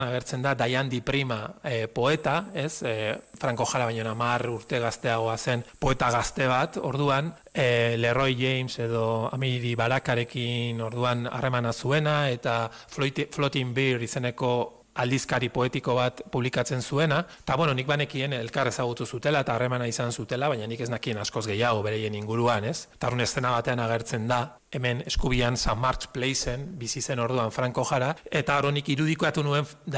agertzen da Diane di Prima poeta, ez? Franco Jara baino 10 urte gazteagoa zen poeta gazte bat, orduan Leroy James edo Amiri Barakarekin orduan harremana zuena eta Floating Beer izeneko aldizkari poetiko bat publikatzen zuena, eta nik banekien elkar ezagutu zutela eta harremana izan zutela, baina nik ez nakien askoz gehiago bereien inguruan, ez? Eta horren eszena batean agertzen da, hemen eskubian St. Mark's Placeen bizi zen orduan Franco Jara, eta hori nik irudikatu nuen